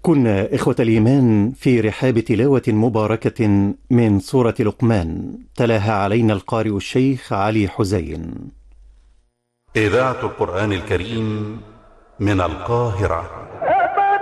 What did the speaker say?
كنا إخوة الإيمان في رحاب تلاوة مباركة من سورة لقمان تلاها علينا القارئ الشيخ علي حزين. إذاعة القرآن الكريم من القاهرة.